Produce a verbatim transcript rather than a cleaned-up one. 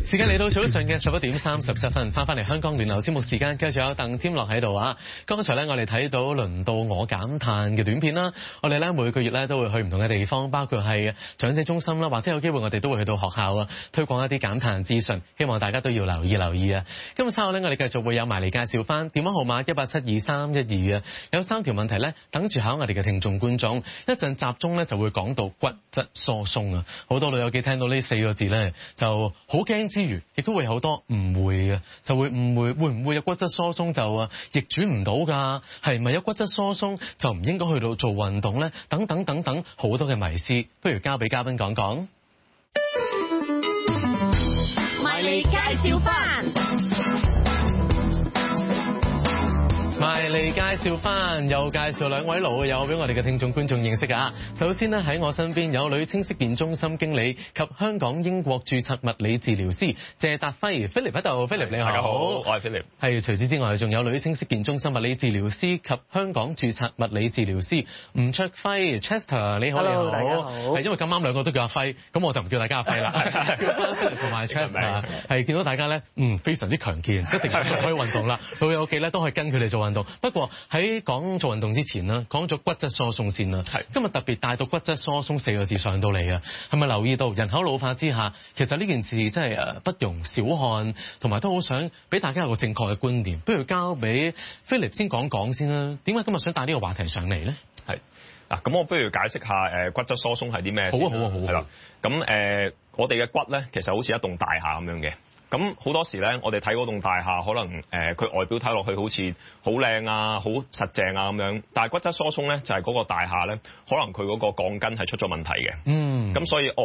時間嚟到早上嘅十一點三十七分，翻返嚟香港聯流節目時間，繼續有鄧添樂喺度啊！剛才咧，我哋睇到輪到我減碳嘅短片啦。我哋咧每個月咧都會去唔同嘅地方，包括係長者中心啦，或者有機會我哋都會去到學校啊，推廣一啲減碳資訊。希望大家都要留意留意啊！今日稍後咧，我哋繼續會有埋嚟介紹翻電話號碼一八七二三一二啊，有三條問題咧等住考我哋嘅聽眾觀眾。一陣集中咧就會講到骨質疏鬆啊！好多老友記聽到呢四個字咧就好驚之餘，亦都會有好多誤會嘅，就會誤會會唔會有骨質疏鬆就啊逆轉唔到㗎？係咪有骨質疏鬆就唔應該去到做運動咧？等等等等好多嘅迷思，不如交俾嘉賓講講。 埋嚟介紹返。 埋嚟介紹翻，又介紹兩位老友俾我哋嘅聽眾觀眾認識啊！首先呢，喺我身邊有女青色健中心經理及香港英國註冊物理治療師謝達輝 Philip 喺度 ，Philip 你好， 大家好，我係 Philip。係除此之外，仲有女青色健中心物理治療師及香港註冊物理治療師吳卓輝 Chester 你好。 Hello， 你好， 大家好。 係因為咁啱兩個都叫阿輝，咁我就唔叫大家阿輝啦，叫翻 Philip 同埋 Chester。係見到大家咧，嗯，非常之強健，一定要做開運動啦。老友記咧都可以跟佢哋做運動，不過喺講做運動之前啦，講咗骨質疏鬆先啦。係今日特別帶到骨質疏鬆四個字上到嚟啊，係咪留意到人口老化之下，其實呢件事真係誒不容小看，同埋都好想俾大家有個正確嘅觀念。不如交俾 Philip 先講講先啦。點解今日想帶呢個話題上嚟咧？ 係嗱，咁我不如解釋下誒骨質疏鬆係啲咩先。好啊，好啊，好啊。係啦，咁誒我哋嘅骨咧，其實好似一棟大廈咁樣嘅。咁好多時咧，我哋睇嗰棟大廈，可能誒佢、呃、外表睇落去好似好靚啊、好實淨啊咁樣，但係骨質疏鬆咧就係、是、嗰個大廈咧，可能佢嗰個鋼筋係出咗問題嘅。嗯。咁所以外